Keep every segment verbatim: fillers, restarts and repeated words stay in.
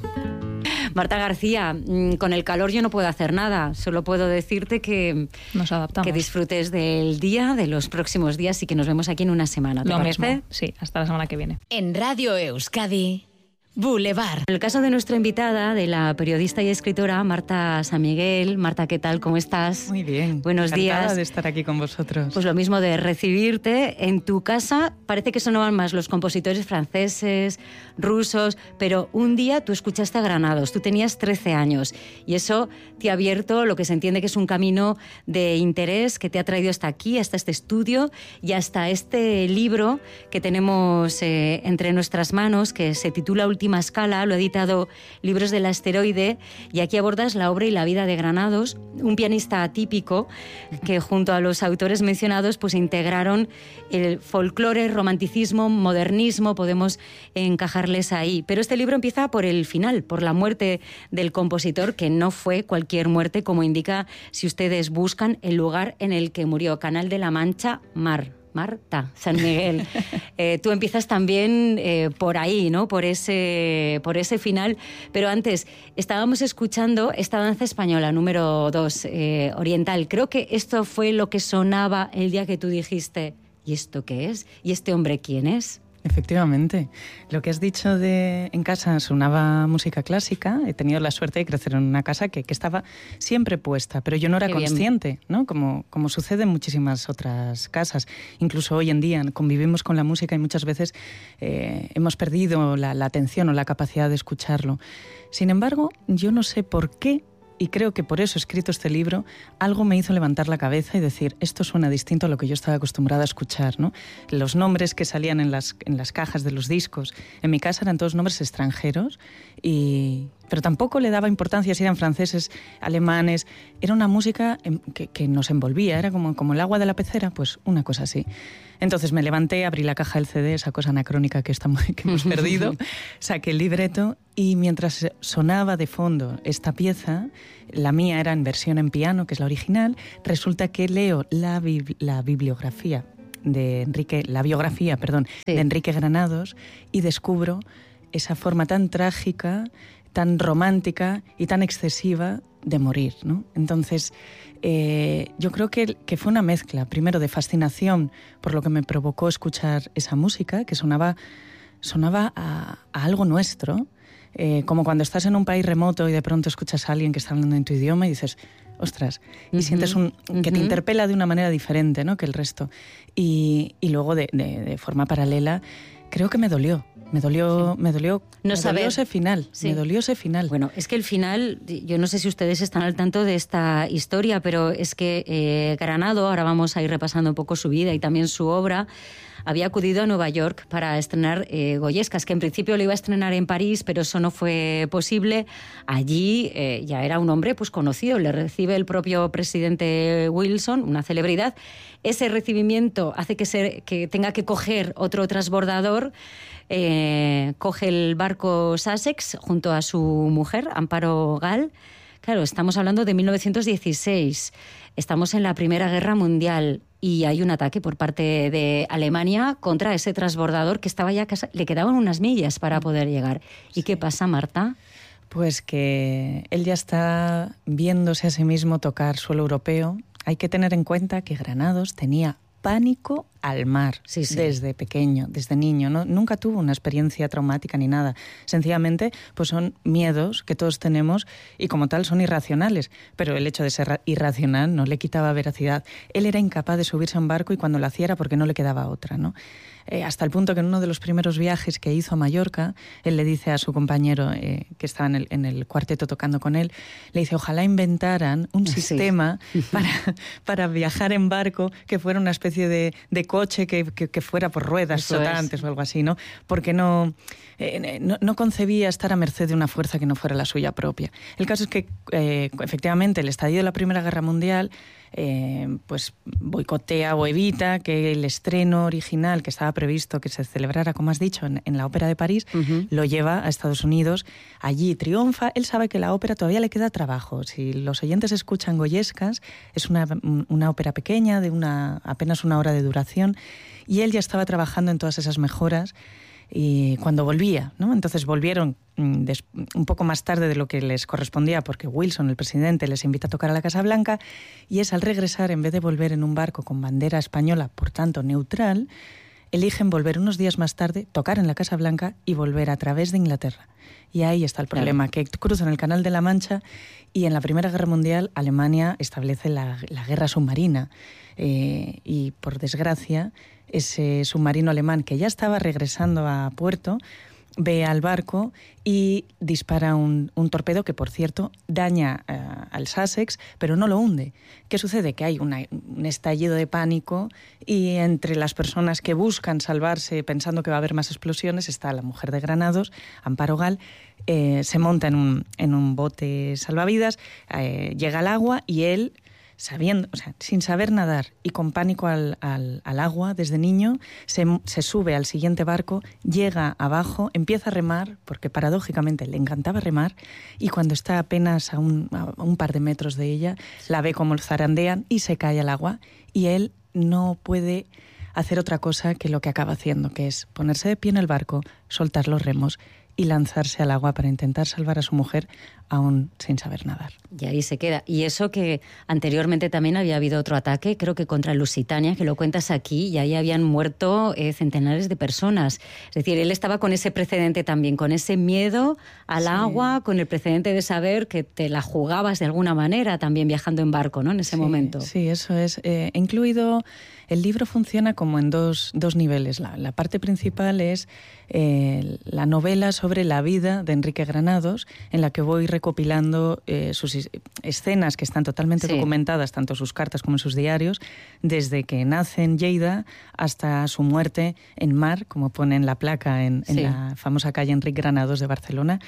Marta García, con el calor yo no puedo hacer nada, solo puedo decirte que, nos adaptamos. Que disfrutes del día, de los próximos días y que nos vemos aquí en una semana. ¿Te Lo parece? mismo, sí, hasta la semana que viene. En Radio Euskadi, Boulevard. En el caso de nuestra invitada, de la periodista y escritora Marta San Miguel. Marta, ¿qué tal? ¿Cómo estás? Muy bien. Buenos Encantada días. de estar aquí con vosotros. Pues lo mismo de recibirte en tu casa. Parece que sonaban más los compositores franceses, rusos, pero un día tú escuchaste a Granados, tú tenías trece años y eso te ha abierto lo que se entiende que es un camino de interés que te ha traído hasta aquí, hasta este estudio y hasta este libro que tenemos eh, entre nuestras manos, que se titula Última Escala, lo ha editado Libros del Asteroide, y aquí abordas la obra y la vida de Granados, un pianista atípico que junto a los autores mencionados pues integraron el folclore, romanticismo, modernismo, podemos encajarles ahí. Pero este libro empieza por el final, por la muerte del compositor, que no fue cualquier muerte, como indica si ustedes buscan el lugar en el que murió, Canal de la Mancha, Mar. Marta San Miguel. Eh, tú empiezas también eh, por ahí, ¿no? Por ese, por ese final. Pero antes, estábamos escuchando esta danza española número dos, eh, oriental. Creo que esto fue lo que sonaba el día que tú dijiste, ¿y esto qué es? ¿Y este hombre quién es? Efectivamente. Lo que has dicho de en casa sonaba música clásica. He tenido la suerte de crecer en una casa que, que estaba siempre puesta, pero yo no era Qué consciente, bien. ¿no? Como, como sucede en muchísimas otras casas. Incluso hoy en día convivimos con la música y muchas veces eh, hemos perdido la, la atención o la capacidad de escucharlo. Sin embargo, yo no sé por qué, y creo que por eso he escrito este libro, algo me hizo levantar la cabeza y decir, esto suena distinto a lo que yo estaba acostumbrada a escuchar, ¿no? Los nombres que salían en las, en las cajas de los discos, en mi casa eran todos nombres extranjeros, y, pero tampoco le daba importancia si eran franceses, alemanes. Era una música que, que nos envolvía, era como, como el agua de la pecera, pues una cosa así. Entonces me levanté, abrí la caja del C D, esa cosa anacrónica que, estamos, que hemos perdido, saqué el libreto y mientras sonaba de fondo esta pieza, la mía era en versión en piano, que es la original, resulta que leo la, bib- la bibliografía de Enrique, la biografía, perdón, sí. de Enrique Granados y descubro esa forma tan trágica, tan romántica y tan excesiva de morir, ¿no? Entonces, eh, yo creo que, que fue una mezcla, primero de fascinación por lo que me provocó escuchar esa música, que sonaba, sonaba a, a algo nuestro, eh, como cuando estás en un país remoto y de pronto escuchas a alguien que está hablando en tu idioma y dices, ostras, y uh-huh, sientes un, que uh-huh. te interpela de una manera diferente, ¿no?, que el resto. Y, y luego, de, de, de forma paralela, creo que me dolió. Me dolió, sí. me dolió, no me saber. dolió ese final, sí. me dolió ese final. Bueno, es que el final, yo no sé si ustedes están al tanto de esta historia, pero es que eh, Granado, ahora vamos a ir repasando un poco su vida y también su obra, había acudido a Nueva York para estrenar eh, Goyescas, que en principio lo iba a estrenar en París, pero eso no fue posible. Allí eh, ya era un hombre pues conocido, le recibe el propio presidente Wilson, una celebridad. Ese recibimiento hace que, se, que tenga que coger otro transbordador. Eh, coge el barco Sussex junto a su mujer, Amparo Gal. Claro, estamos hablando de mil novecientos dieciséis, estamos en la Primera Guerra Mundial y hay un ataque por parte de Alemania contra ese transbordador que estaba ya, le quedaban unas millas para poder llegar. ¿Y qué pasa, Marta? Pues que él ya está viéndose a sí mismo tocar suelo europeo. Hay que tener en cuenta que Granados tenía pánico al mar, sí, sí. desde pequeño, desde niño, ¿no? Nunca tuvo una experiencia traumática ni nada. Sencillamente, pues son miedos que todos tenemos y como tal son irracionales, pero el hecho de ser irracional no le quitaba veracidad. Él era incapaz de subirse a un barco y cuando lo hacía era porque no le quedaba otra, ¿no? Eh, hasta el punto que en uno de los primeros viajes que hizo a Mallorca, él le dice a su compañero eh, que estaba en el, en el cuarteto tocando con él, le dice, ojalá inventaran un sistema sí. para, para viajar en barco que fuera una especie de, de coche que, que, que fuera por ruedas Eso flotantes es. o algo así, ¿no? Porque no, eh, no, no concebía estar a merced de una fuerza que no fuera la suya propia. El caso es que, eh, efectivamente, el estadio de la Primera Guerra Mundial Eh, pues boicotea o evita que el estreno original que estaba previsto que se celebrara, como has dicho, en, en la Ópera de París, uh-huh. lo lleva a Estados Unidos, allí triunfa, él sabe que la ópera todavía le queda trabajo. Si los oyentes escuchan Goyescas, es una, una ópera pequeña de una, apenas una hora de duración, y él ya estaba trabajando en todas esas mejoras. y cuando volvía, ¿no? Entonces volvieron des, un poco más tarde de lo que les correspondía, porque Wilson, el presidente, les invita a tocar a la Casa Blanca, y es al regresar, en vez de volver en un barco con bandera española, por tanto neutral, eligen volver unos días más tarde, tocar en la Casa Blanca y volver a través de Inglaterra. Y ahí está el problema, claro, que cruzan el Canal de la Mancha y en la Primera Guerra Mundial Alemania establece la, la guerra submarina. Eh, y por desgracia, ese submarino alemán que ya estaba regresando a puerto ve al barco y dispara un, un torpedo que, por cierto, daña uh, al Sussex, pero no lo hunde. ¿Qué sucede? Que hay una, un estallido de pánico y entre las personas que buscan salvarse pensando que va a haber más explosiones está la mujer de Granados, Amparo Gal, eh, se monta en un, en un bote salvavidas, eh, llega al agua y él, sabiendo, o sea, sin saber nadar y con pánico al, al, al agua desde niño, se, se sube al siguiente barco, llega abajo, empieza a remar, porque paradójicamente le encantaba remar, y cuando está apenas a un, a un par de metros de ella, la ve como zarandean y se cae al agua, y él no puede hacer otra cosa que lo que acaba haciendo, que es ponerse de pie en el barco, soltar los remos y lanzarse al agua para intentar salvar a su mujer, aún sin saber nadar. Y ahí se queda. Y eso que anteriormente también había habido otro ataque, creo que contra Lusitania, que lo cuentas aquí, y ahí habían muerto eh, centenares de personas. Es decir, él estaba con ese precedente también, con ese miedo al sí. agua, con el precedente de saber que te la jugabas de alguna manera también viajando en barco, ¿no? En ese sí, momento. Sí, eso es. Eh, incluido, el libro funciona como en dos, dos niveles. La, la parte principal es eh, la novela sobre la vida de Enrique Granados, en la que voy recopilando eh, sus escenas que están totalmente sí. documentadas, tanto sus cartas como en sus diarios, desde que nace en Lleida hasta su muerte en Mar, como pone en la placa en, en sí. la famosa calle Enrique Granados de Barcelona.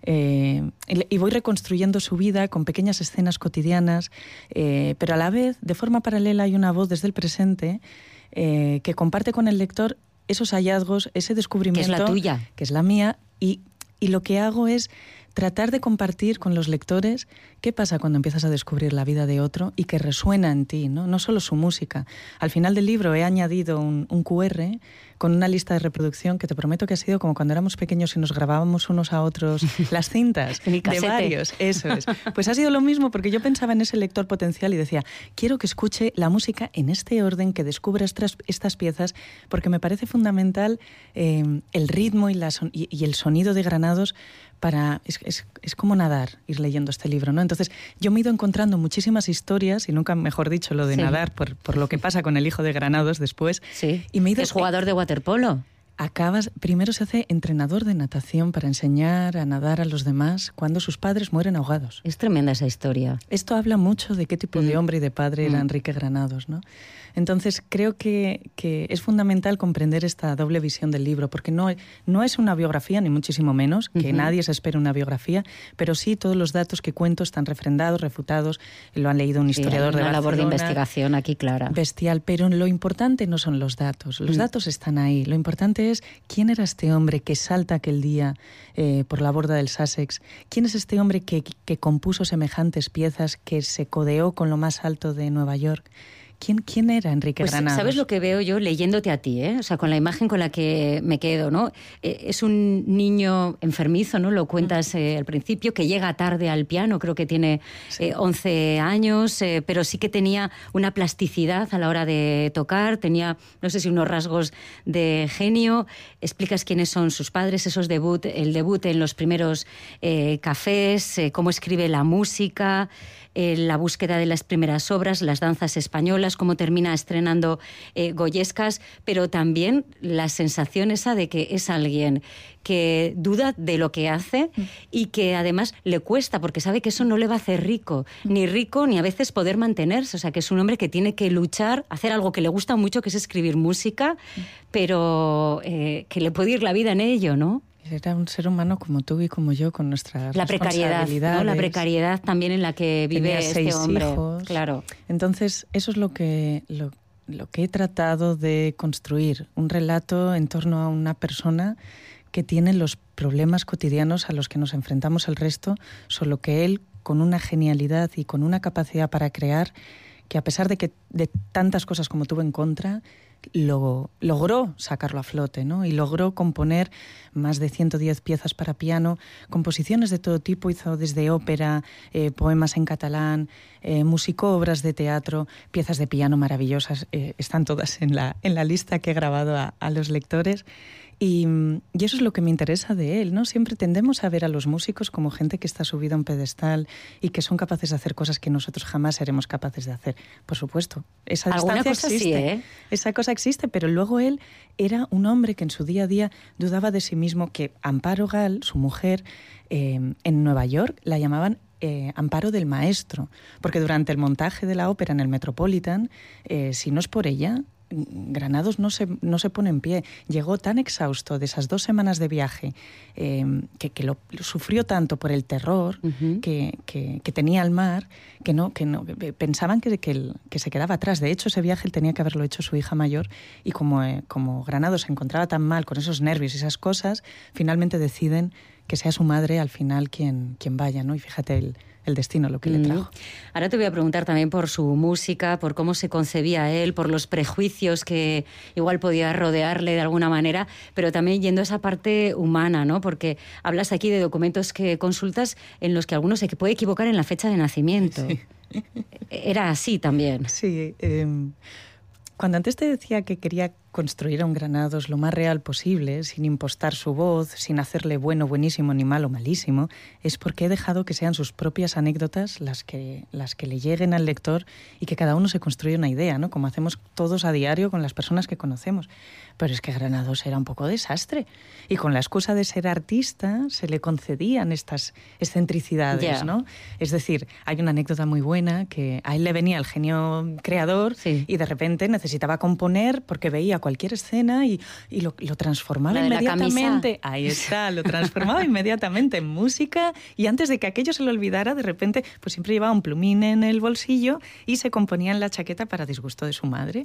Eh, y voy reconstruyendo su vida con pequeñas escenas cotidianas, eh, pero a la vez, de forma paralela, hay una voz desde el presente eh, que comparte con el lector esos hallazgos, ese descubrimiento. Que es la tuya. Que es la mía, y, y lo que hago es tratar de compartir con los lectores qué pasa cuando empiezas a descubrir la vida de otro y que resuena en ti, ¿no? No solo su música. Al final del libro he añadido un, un cu erre con una lista de reproducción que te prometo que ha sido como cuando éramos pequeños y nos grabábamos unos a otros las cintas de varios. Eso es. Pues ha sido lo mismo, porque yo pensaba en ese lector potencial y decía, quiero que escuche la música en este orden, que descubra estas, estas piezas, porque me parece fundamental eh, el ritmo y, la son- y, y el sonido de Granados para... Es, es, es como nadar, ir leyendo este libro, ¿no? Entonces, yo me he ido encontrando muchísimas historias, y nunca mejor dicho lo de sí. nadar, por, por lo que pasa con el hijo de Granados después. Sí, y me he ido, es jugador de waterpolo. Acabas, primero se hace entrenador de natación para enseñar a nadar a los demás cuando sus padres mueren ahogados. Es tremenda esa historia. Esto habla mucho de qué tipo mm. de hombre y de padre era mm. Enrique Granados, ¿no? Entonces creo que, que es fundamental comprender esta doble visión del libro, porque no, no es una biografía, ni muchísimo menos, que uh-huh. nadie se espere una biografía, pero sí todos los datos que cuento están refrendados, refutados, lo han leído un historiador sí, hay una de Barcelona. Labor de investigación aquí clara. Bestial, pero lo importante no son los datos, los mm. datos están ahí, lo importante es quién era este hombre que salta aquel día eh, por la borda del Sussex, quién es este hombre que, que compuso semejantes piezas, que se codeó con lo más alto de Nueva York. ¿Quién, ¿Quién era Enrique pues, Granados? ¿Sabes lo que veo yo leyéndote a ti? ¿eh? O sea, con la imagen con la que me quedo, ¿no? Eh, es un niño enfermizo, ¿no? Lo cuentas eh, al principio, que llega tarde al piano, creo que tiene sí. eh, once años, eh, pero sí que tenía una plasticidad a la hora de tocar, tenía, no sé si unos rasgos de genio. Explicas quiénes son sus padres, esos debut, el debut en los primeros eh, cafés, eh, cómo escribe la música, eh, la búsqueda de las primeras obras, las danzas españolas, cómo termina estrenando eh, Goyescas, pero también la sensación esa de que es alguien que duda de lo que hace y que además le cuesta, porque sabe que eso no le va a hacer rico, ni rico ni a veces poder mantenerse. O sea, que es un hombre que tiene que luchar, hacer algo que le gusta mucho, que es escribir música, pero eh, que le puede ir la vida en ello, ¿no? Era un ser humano como tú y como yo, con nuestras la precariedad, ¿no? La precariedad también en la que vive Tenía este seis hombre. Hijos. Claro. Entonces, eso es lo que, lo, lo que he tratado de construir, un relato en torno a una persona que tiene los problemas cotidianos a los que nos enfrentamos el resto, solo que él, con una genialidad y con una capacidad para crear, que a pesar de que de tantas cosas como tuvo en contra, lo, logró sacarlo a flote, ¿no? Y logró componer más de ciento diez piezas para piano, composiciones de todo tipo, hizo desde ópera, eh, poemas en catalán, eh, musicó obras de teatro, piezas de piano maravillosas, eh, están todas en la, en la lista que he grabado a, a los lectores. Y, y eso es lo que me interesa de él, ¿no? Siempre tendemos a ver a los músicos como gente que está subida a un pedestal y que son capaces de hacer cosas que nosotros jamás seremos capaces de hacer. Por supuesto, esa distancia cosa existe. Sí, ¿eh? Esa cosa existe, pero luego él era un hombre que en su día a día dudaba de sí mismo, que Amparo Gal, su mujer, eh, en Nueva York la llamaban Eh, Amparo del Maestro, porque durante el montaje de la ópera en el Metropolitan, eh, si no es por ella, Granados no se, no se pone en pie. Llegó tan exhausto de esas dos semanas de viaje, eh, que, que lo, lo sufrió tanto por el terror uh-huh. que, que, que tenía al mar, que no, que no que pensaban que, que, el, que se quedaba atrás. De hecho, ese viaje él tenía que haberlo hecho su hija mayor, y como, eh, como Granados se encontraba tan mal con esos nervios y esas cosas, finalmente deciden que sea su madre al final quien, quien vaya, ¿no? Y fíjate el, el destino, lo que mm. le trajo. Ahora te voy a preguntar también por su música, por cómo se concebía él, por los prejuicios que igual podía rodearle de alguna manera, pero también yendo a esa parte humana, ¿no? Porque hablas aquí de documentos que consultas en los que alguno se puede equivocar en la fecha de nacimiento. Sí. Era así también. Sí. Eh, cuando antes te decía que quería construir a un Granados lo más real posible, sin impostar su voz, sin hacerle bueno, buenísimo, ni malo, malísimo, es porque he dejado que sean sus propias anécdotas las que, las que le lleguen al lector y que cada uno se construya una idea, ¿no? Como hacemos todos a diario con las personas que conocemos. Pero es que Granados era un poco desastre, y con la excusa de ser artista se le concedían estas excentricidades, yeah. ¿no? Es decir, hay una anécdota muy buena que a él le venía el genio creador sí. y de repente necesitaba componer porque veía cualquier escena y, y lo, lo transformaba inmediatamente. Ahí está, lo transformaba inmediatamente en música, y antes de que aquello se lo olvidara, de repente, pues siempre llevaba un plumín en el bolsillo y se componía en la chaqueta para disgusto de su madre.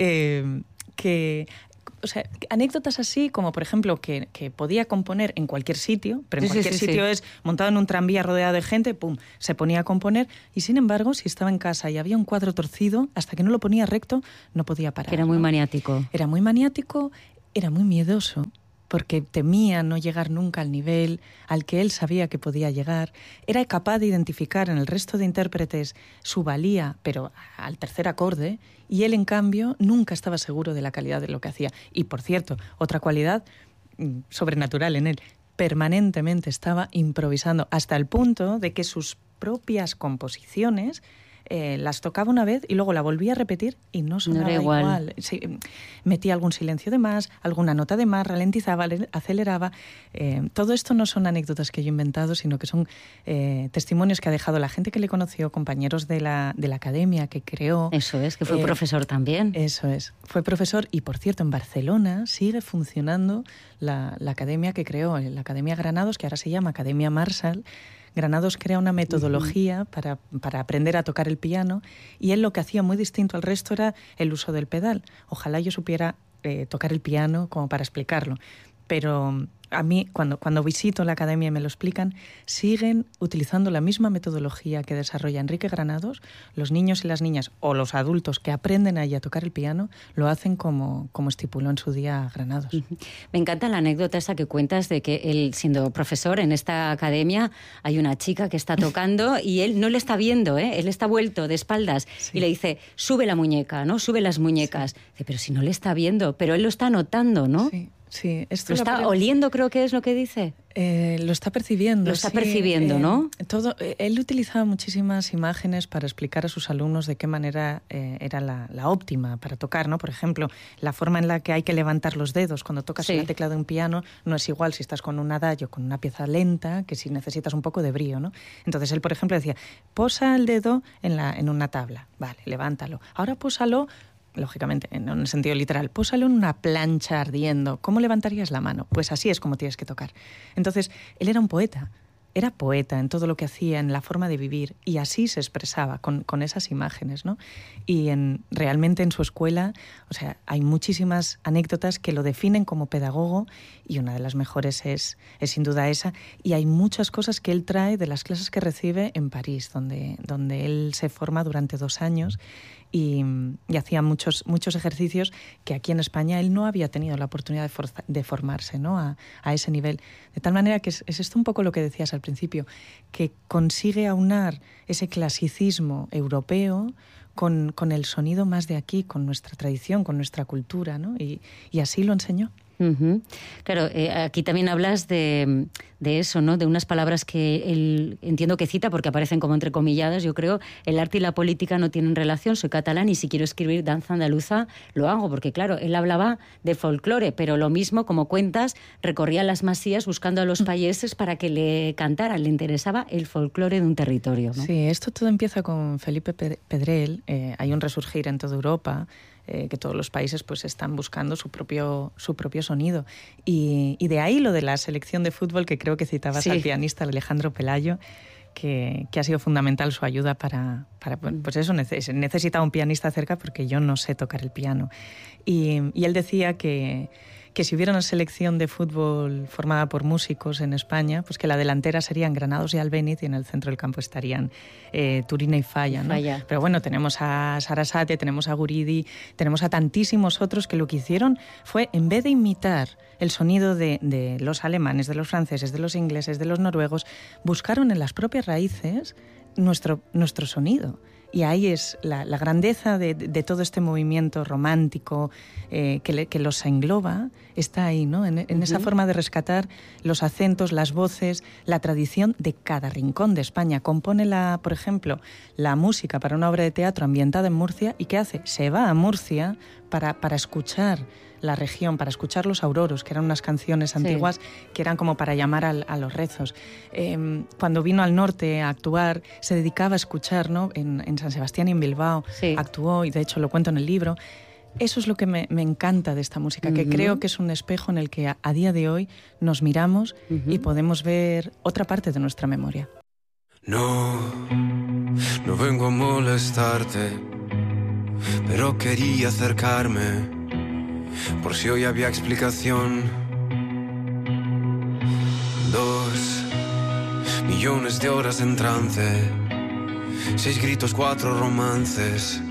Eh, que... O sea, anécdotas así como, por ejemplo, que, que podía componer en cualquier sitio, pero en sí, cualquier sí, sitio sí. es montado en un tranvía rodeado de gente, pum, se ponía a componer, y sin embargo, si estaba en casa y había un cuadro torcido, hasta que no lo ponía recto, no podía parar. Que era muy ¿no? maniático. Era muy maniático, era muy miedoso, porque temía no llegar nunca al nivel al que él sabía que podía llegar. Era capaz de identificar en el resto de intérpretes su valía, pero al tercer acorde, y él, en cambio, nunca estaba seguro de la calidad de lo que hacía. Y, por cierto, otra cualidad sobrenatural en él, permanentemente estaba improvisando, hasta el punto de que sus propias composiciones Eh, las tocaba una vez y luego la volvía a repetir y no sonaba no era igual. igual. Sí, metía algún silencio de más, alguna nota de más, ralentizaba, aceleraba. Eh, todo esto no son anécdotas que yo he inventado, sino que son eh, testimonios que ha dejado la gente que le conoció, compañeros de la, de la academia que creó. Eso es, que fue eh, profesor también. Eso es, fue profesor, y por cierto, en Barcelona sigue funcionando la, la academia que creó, la Academia Granados, que ahora se llama Academia Marshall. Granados crea una metodología uh-huh. para, para aprender a tocar el piano, y él lo que hacía muy distinto al resto era el uso del pedal. Ojalá yo supiera eh, tocar el piano como para explicarlo, pero a mí, cuando, cuando visito la academia y me lo explican, siguen utilizando la misma metodología que desarrolla Enrique Granados. Los niños y las niñas, o los adultos que aprenden ahí a tocar el piano, lo hacen como, como estipuló en su día Granados. Uh-huh. Me encanta la anécdota esa que cuentas de que él, siendo profesor en esta academia, hay una chica que está tocando y él no le está viendo, ¿eh? Él está vuelto de espaldas sí. y le dice, sube la muñeca, ¿no? Sube las muñecas. Sí. Dice, pero si no le está viendo, pero él lo está notando, ¿no? Sí. Sí, esto lo está pre- oliendo, creo que es lo que dice. Eh, lo está percibiendo. Lo está sí, percibiendo, eh, ¿no? Todo, eh, él utilizaba muchísimas imágenes para explicar a sus alumnos de qué manera eh, era la, la óptima para tocar, ¿no? Por ejemplo, la forma en la que hay que levantar los dedos cuando tocas sí. la tecla de un piano no es igual si estás con un adagio, con una pieza lenta, que si necesitas un poco de brío, ¿no? Entonces él, por ejemplo, decía, posa el dedo en, la, en una tabla, vale, levántalo. Ahora pósalo, lógicamente, en un sentido literal, pósalo en una plancha ardiendo. ¿Cómo levantarías la mano? Pues así es como tienes que tocar. Entonces, él era un poeta. era poeta en todo lo que hacía, en la forma de vivir, y así se expresaba con, con esas imágenes, ¿no? Y en, realmente en su escuela, o sea, hay muchísimas anécdotas que lo definen como pedagogo, y una de las mejores es, es sin duda esa, y hay muchas cosas que él trae de las clases que recibe en París, donde, donde él se forma durante dos años, y, y hacía muchos, muchos ejercicios que aquí en España él no había tenido la oportunidad de, forza, de formarse, ¿no? a, a ese nivel. De tal manera que es, es esto un poco lo que decías al principio, que consigue aunar ese clasicismo europeo con, con el sonido más de aquí, con nuestra tradición, con nuestra cultura, ¿no? Y, y así lo enseñó. Uh-huh. Claro, eh, aquí también hablas de, de eso, ¿no? De unas palabras que él entiendo que cita porque aparecen como entrecomilladas. Yo creo, el arte y la política no tienen relación. Soy catalán y si quiero escribir danza andaluza lo hago, porque claro, él hablaba de folclore, pero lo mismo, como cuentas, recorría las masías buscando a los payeses para que le cantaran. Le interesaba el folclore de un territorio, ¿no? Sí, esto todo empieza con Felipe Pedrell. Eh, hay un resurgir en toda Europa. Eh, que todos los países pues están buscando su propio, su propio sonido. Y, y de ahí lo de la selección de fútbol, que creo que citabas sí. al pianista Alejandro Pelayo, que, que ha sido fundamental su ayuda para... para pues eso, neces- necesitaba un pianista cerca porque yo no sé tocar el piano. Y, y él decía que... que si hubiera una selección de fútbol formada por músicos en España, pues que la delantera serían Granados y Albéniz y en el centro del campo estarían eh, Turina y Falla, ¿no? Falla. Pero bueno, tenemos a Sarasate, tenemos a Guridi, tenemos a tantísimos otros que lo que hicieron fue, en vez de imitar el sonido de, de los alemanes, de los franceses, de los ingleses, de los noruegos, buscaron en las propias raíces nuestro, nuestro sonido. Y ahí es la, la grandeza de, de todo este movimiento romántico eh, que, le, que los engloba, está ahí, ¿no? En, en uh-huh. esa forma de rescatar los acentos, las voces, la tradición de cada rincón de España. Compone, la, por ejemplo, la música para una obra de teatro ambientada en Murcia, ¿y qué hace? Se va a Murcia para, para escuchar la región, para escuchar los auroros, que eran unas canciones antiguas sí. que eran como para llamar al, a los rezos. Eh, cuando vino al norte a actuar, se dedicaba a escuchar, ¿no? En, en San Sebastián y en Bilbao sí. actuó, y de hecho lo cuento en el libro. Eso es lo que me, me encanta de esta música, uh-huh. que creo que es un espejo en el que a, a día de hoy nos miramos uh-huh. y podemos ver otra parte de nuestra memoria. No, no vengo a molestarte, pero quería acercarme por si hoy había explicación. Dos millones de horas en trance, seis gritos, cuatro romances,